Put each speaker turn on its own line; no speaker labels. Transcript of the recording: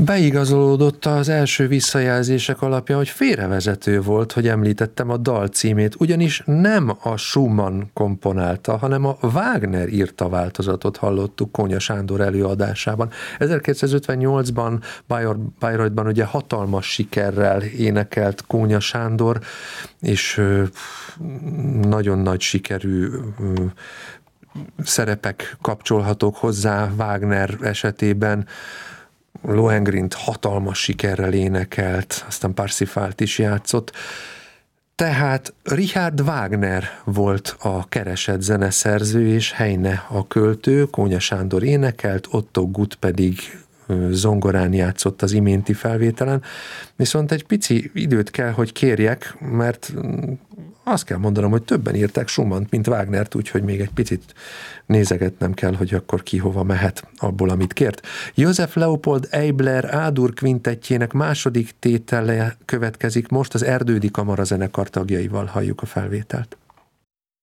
Beigazolódott az első visszajelzések alapján, hogy félrevezető volt, hogy említettem a dal címét, ugyanis nem a Schumann komponálta, hanem a Wagner írta változatot hallottuk Kónya Sándor előadásában. 1958-ban Bayreuthban ugye hatalmas sikerrel énekelt Kónya Sándor, és nagyon nagy sikerű szerepek kapcsolhatók hozzá Wagner esetében. Lohengrint hatalmas sikerrel énekelt, aztán Parsifalt is játszott. Tehát Richard Wagner volt a keresett zeneszerző, és Heine a költő, Kónya Sándor énekelt, Otto Gutt pedig zongorán játszott az iménti felvételen. Viszont egy pici időt kell, hogy kérjek, mert azt kell mondanom, hogy többen írták Schumannt, mint Wagnert, úgyhogy még egy picit nézegetnem kell, hogy akkor ki hova mehet abból, amit kért. József Leopold Eibler A-dur kvintettjének második tétele következik most, az Erdődi Kamara zenekar tagjaival halljuk a felvételt.